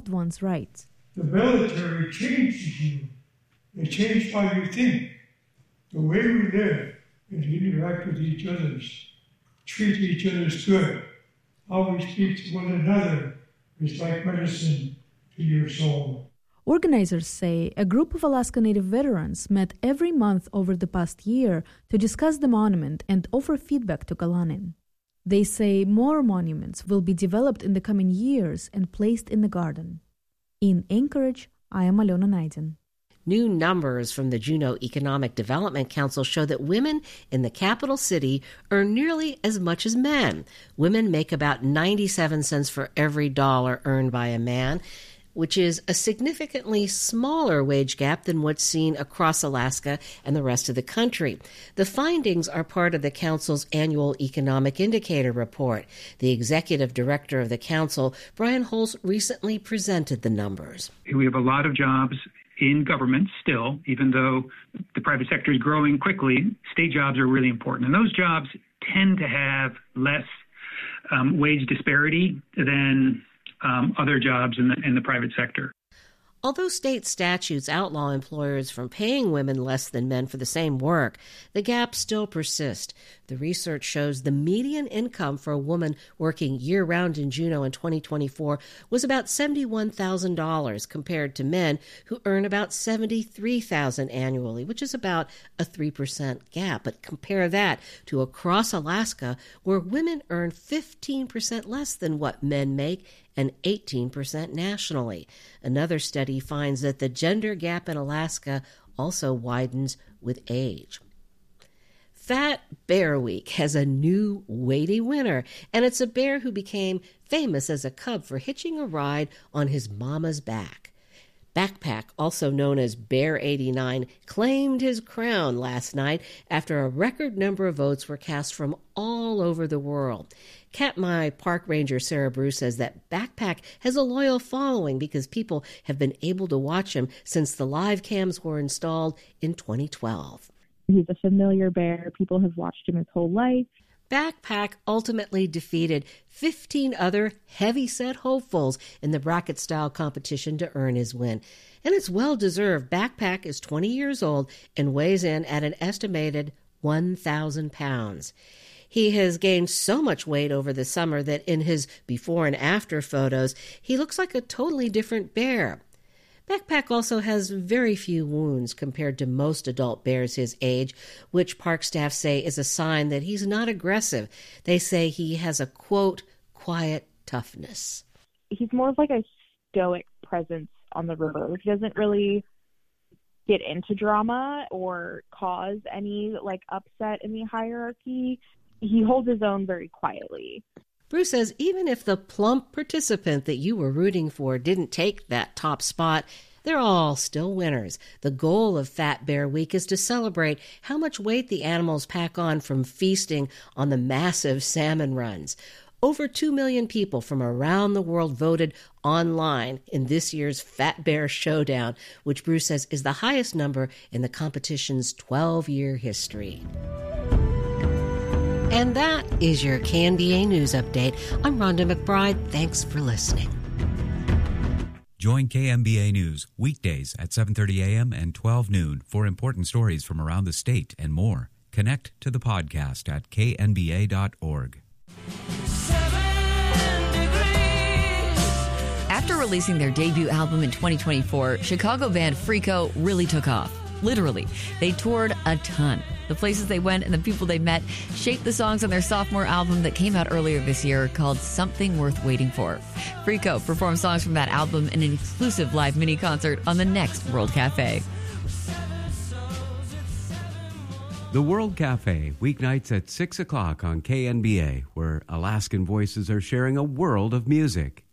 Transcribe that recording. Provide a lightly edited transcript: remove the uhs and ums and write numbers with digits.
loved ones' rights. The military changes you. They change how you think. The way we live and interact with each other, treat each other good, how we speak to one another is like medicine to your soul. Organizers say a group of Alaska Native veterans met every month over the past year to discuss the monument and offer feedback to Kalanin. They say more monuments will be developed in the coming years and placed in the garden. In Anchorage, I am Alona Naidin. New numbers from the Juneau Economic Development Council show that women in the capital city earn nearly as much as men. Women make about 97 cents for every dollar earned by a man, which is a significantly smaller wage gap than what's seen across Alaska and the rest of the country. The findings are part of the Council's annual Economic Indicator Report. The executive director of the Council, Brian Holtz, recently presented the numbers. We have a lot of jobs in government still, even though the private sector is growing quickly. State jobs are really important, and those jobs tend to have less wage disparity than other jobs in the private sector. Although state statutes outlaw employers from paying women less than men for the same work, the gaps still persist. The research shows the median income for a woman working year-round in Juneau in 2024 was about $71,000 compared to men who earn about $73,000 annually, which is about a 3% gap. But compare that to across Alaska, where women earn 15% less than what men make and 18% nationally. Another study finds that the gender gap in Alaska also widens with age. Fat Bear Week has a new weighty winner, and it's a bear who became famous as a cub for hitching a ride on his mama's back. Backpack, also known as Bear 89, claimed his crown last night after a record number of votes were cast from all over the world. Katmai Park Ranger Sarah Bruce says that Backpack has a loyal following because people have been able to watch him since the live cams were installed in 2012. He's a familiar bear. People have watched him his whole life. Backpack ultimately defeated 15 other heavy-set hopefuls in the bracket-style competition to earn his win. And it's well-deserved. Backpack is 20 years old and weighs in at an estimated 1,000 pounds. He has gained so much weight over the summer that in his before and after photos, he looks like a totally different bear. Backpack also has very few wounds compared to most adult bears his age, which park staff say is a sign that he's not aggressive. They say he has a, quote, quiet toughness. He's more of like a stoic presence on the river. He doesn't really get into drama or cause any upset in the hierarchy. He holds his own very quietly. Bruce says even if the plump participant that you were rooting for didn't take that top spot, they're all still winners. The goal of Fat Bear Week is to celebrate how much weight the animals pack on from feasting on the massive salmon runs. Over 2 million people from around the world voted online in this year's Fat Bear Showdown, which Bruce says is the highest number in the competition's 12-year history. And that is your KNBA News Update. I'm Rhonda McBride. Thanks for listening. Join KNBA News weekdays at 7:30 a.m. and 12 noon for important stories from around the state and more. Connect to the podcast at knba.org. After releasing their debut album in 2024, Chicago band Freako really took off. Literally, they toured a ton. The places they went and the people they met shaped the songs on their sophomore album that came out earlier this year called Something Worth Waiting For. Freako performed songs from that album in an exclusive live mini concert on the next World Cafe. The World Cafe, weeknights at 6 o'clock on KNBA, where Alaskan voices are sharing a world of music.